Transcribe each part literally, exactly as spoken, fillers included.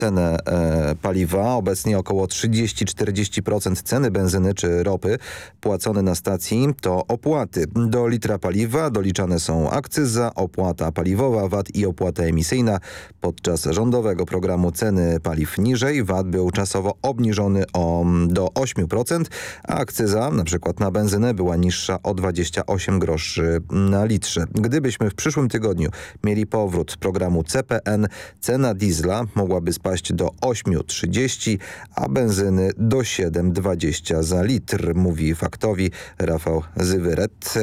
cenę e, paliwa. Obecnie około trzydzieści do czterdziestu procent ceny benzyny czy ropy płacone na stacji to opłaty. Do litra paliwa doliczane są akcyza, opłata paliwowa, V A T i opłata emisyjna. Podczas rządowego programu ceny paliw niżej V A T był czasowo obniżony o, do ośmiu procent, a akcyza na przykład na benzynę była niższa o dwadzieścia osiem groszy na litrze. Gdybyśmy w przyszłym tygodniu mieli powrót programu C P N, cena diesla mogłaby spaść do ośmiu trzydzieści, a benzyny do siedem dwadzieścia za litr, mówi faktowi Rafał Zywyret.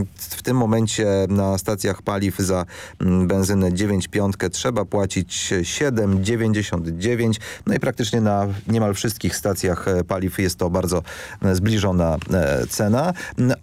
W tym momencie na stacjach paliw za benzynę dziewięć piątkę trzeba płacić siedem dziewięćdziesiąt dziewięć. No i praktycznie na niemal wszystkich stacjach paliw jest to bardzo zbliżona cena.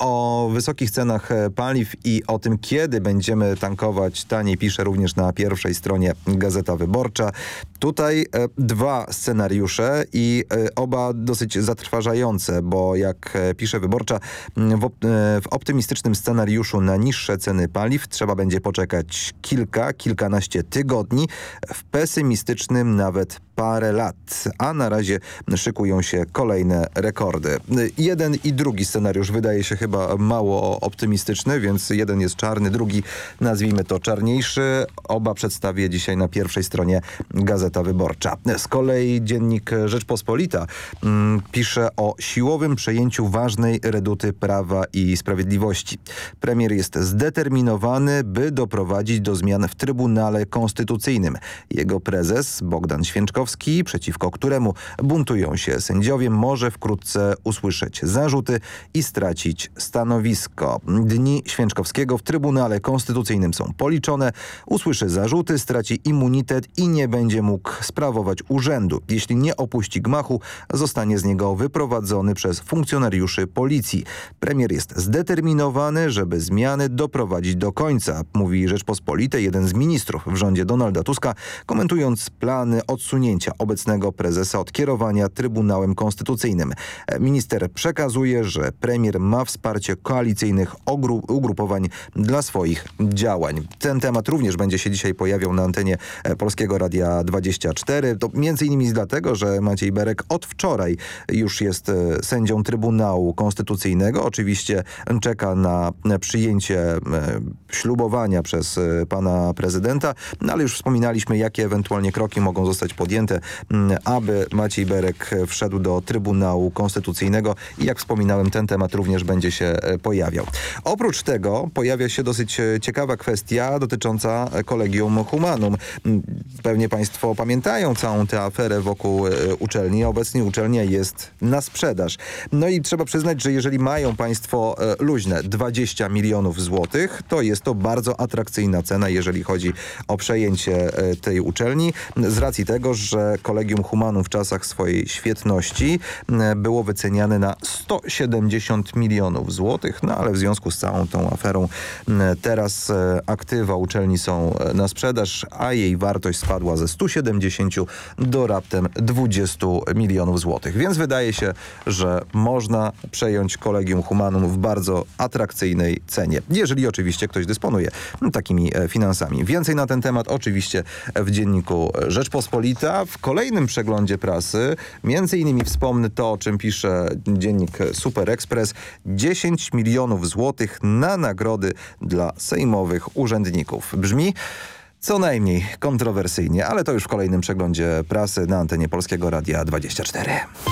O wysokich cenach paliw i o tym, kiedy będziemy tankować taniej, pisze również na pierwszej stronie Gazeta Wyborcza. Tutaj e, dwa scenariusze i e, oba dosyć zatrważające, bo jak e, pisze Wyborcza, w, op e, w optymistycznym scenariuszu na niższe ceny paliw trzeba będzie poczekać kilka, kilkanaście tygodni, w pesymistycznym nawet parę lat, a na razie szykują się kolejne rekordy. Jeden i drugi scenariusz wydaje się chyba mało optymistyczny, więc jeden jest czarny, drugi nazwijmy to czarniejszy. Oba przedstawię dzisiaj na pierwszej stronie Gazeta Wyborcza. Z kolei dziennik Rzeczpospolita mm, pisze o siłowym przejęciu ważnej reduty Prawa i Sprawiedliwości. Premier jest zdeterminowany, by doprowadzić do zmian w Trybunale Konstytucyjnym. Jego prezes Bogdan Święczkowski, przeciwko któremu buntują się sędziowie, może wkrótce usłyszeć zarzuty i stracić stanowisko. Dni Święczkowskiego w Trybunale Konstytucyjnym są policzone. Usłyszy zarzuty, straci immunitet i nie będzie mógł sprawować urzędu. Jeśli nie opuści gmachu, zostanie z niego wyprowadzony przez funkcjonariuszy policji. Premier jest zdeterminowany, żeby zmiany doprowadzić do końca, mówi Rzeczpospolitej jeden z ministrów w rządzie Donalda Tuska, komentując plany odsunięcia obecnego prezesa od kierowania Trybunałem Konstytucyjnym. Minister przekazuje, że premier ma wsparcie koalicyjnych ugrupowań dla swoich działań. Ten temat również będzie się dzisiaj pojawiał na antenie Polskiego Radia dwadzieścia cztery. To między innymi dlatego, że Maciej Berek od wczoraj już jest sędzią Trybunału Konstytucyjnego. Oczywiście czeka na przyjęcie ślubowania przez pana prezydenta, no ale już wspominaliśmy, jakie ewentualnie kroki mogą zostać podjęte, aby Maciej Berek wszedł do Trybunału Konstytucyjnego i jak wspominałem, ten temat również będzie się pojawiał. Oprócz tego pojawia się dosyć ciekawa kwestia dotycząca Collegium Humanum. Pewnie państwo pamiętają całą tę aferę wokół uczelni. Obecnie uczelnia jest na sprzedaż. No i trzeba przyznać, że jeżeli mają państwo luźne dwadzieścia milionów złotych, to jest to bardzo atrakcyjna cena, jeżeli chodzi o przejęcie tej uczelni. Z racji tego, że Collegium Humanum w czasach swojej świetności było wyceniane na sto siedemdziesiąt milionów złotych, no ale w związku z całą tą aferą teraz aktywa uczelni są na sprzedaż, a jej wartość spadła ze stu siedemdziesięciu do raptem dwudziestu milionów złotych. Więc wydaje się, że można przejąć Collegium Humanum w bardzo atrakcyjnej cenie, jeżeli oczywiście ktoś dysponuje takimi finansami. Więcej na ten temat oczywiście w dzienniku Rzeczpospolita. W kolejnym przeglądzie prasy między innymi wspomnę to, o czym pisze dziennik Super Express. dziesięć milionów złotych na nagrody dla sejmowych urzędników. Brzmi co najmniej kontrowersyjnie, ale to już w kolejnym przeglądzie prasy na antenie Polskiego Radia dwadzieścia cztery.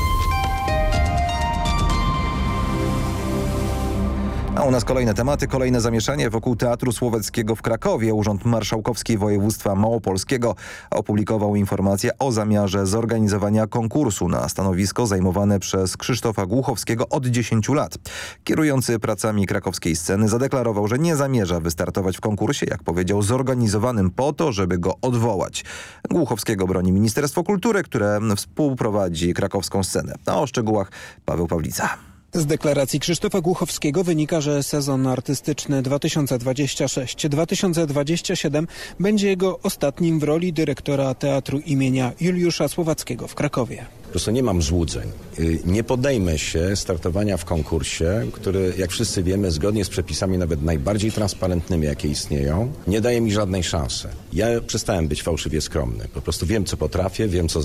A u nas kolejne tematy, kolejne zamieszanie wokół Teatru Słowackiego w Krakowie. Urząd Marszałkowski Województwa Małopolskiego opublikował informację o zamiarze zorganizowania konkursu na stanowisko zajmowane przez Krzysztofa Głuchowskiego od dziesięciu lat. Kierujący pracami krakowskiej sceny zadeklarował, że nie zamierza wystartować w konkursie, jak powiedział, zorganizowanym po to, żeby go odwołać. Głuchowskiego broni Ministerstwo Kultury, które współprowadzi krakowską scenę. A o szczegółach Paweł Pawlica. Z deklaracji Krzysztofa Głuchowskiego wynika, że sezon artystyczny dwa tysiące dwudziesty szósty dwa tysiące dwudziesty siódmy będzie jego ostatnim w roli dyrektora Teatru imienia Juliusza Słowackiego w Krakowie. prostu nie mam złudzeń. Nie podejmę się startowania w konkursie, który, jak wszyscy wiemy, zgodnie z przepisami nawet najbardziej transparentnymi, jakie istnieją, nie daje mi żadnej szansy. Ja przestałem być fałszywie skromny. Po prostu wiem, co potrafię, wiem, co